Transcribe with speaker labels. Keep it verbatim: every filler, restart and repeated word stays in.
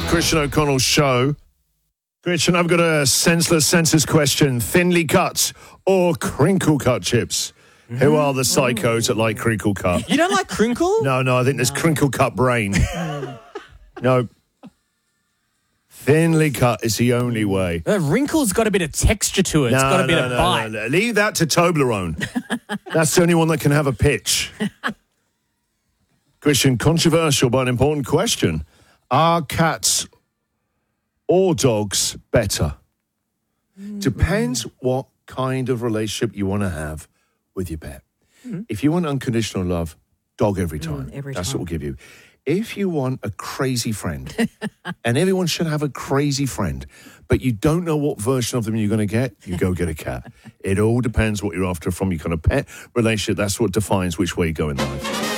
Speaker 1: Christian O'Connell's show. Christian, I've got a senseless census question. Thinly cut or crinkle cut chips? Mm-hmm. Who are the psychos that like crinkle cut?
Speaker 2: You don't like crinkle?
Speaker 1: No, no, I think there's no. crinkle cut brain. No. Thinly cut is the only way.
Speaker 2: The wrinkle's got a bit of texture to it.
Speaker 1: No,
Speaker 2: it's got a bit
Speaker 1: no,
Speaker 2: of
Speaker 1: no,
Speaker 2: bite.
Speaker 1: No, no. Leave that to Toblerone. That's the only one that can have a pitch. Christian, controversial but an important question. Are cats or dogs better? Mm-hmm. Depends what kind of relationship you want to have with your pet. Mm-hmm. If you want unconditional love, dog every time.
Speaker 2: Mm, every
Speaker 1: That's
Speaker 2: time.
Speaker 1: what we'll give you. If you want a crazy friend, and everyone should have a crazy friend, but you don't know what version of them you're going to get, you go get a cat. It all depends what you're after from your kind of pet relationship. That's what defines which way you go in life.